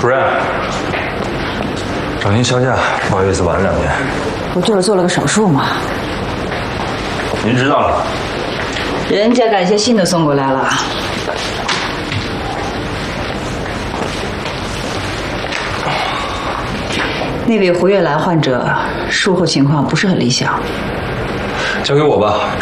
主任，找您销假，不好意思晚了2天。 不就是做了个手术吗？ 您知道了。 人家感谢信都送过来了。那位胡月兰患者术后情况不是很理想。 交给我吧。